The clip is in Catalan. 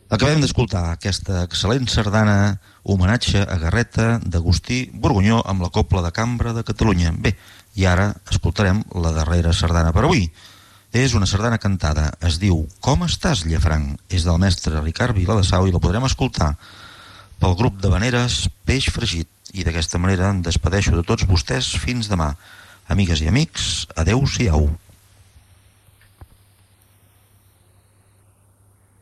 Acabem d'escoltar aquesta excel·lent sardana homenatge a Garreta d'Agustí Borgunyó amb la Cobla de Cambra de Catalunya. Bé, i ara escoltarem la darrera sardana per avui. És una sardana cantada, es diu Com estàs, Llafranc? És del mestre Ricard Viladasau i la podrem escoltar pel grup de Veneres Peix Fregit. I d'aquesta manera em despedeixo de tots vostès fins demà. Amigues i amics, adeu-siau.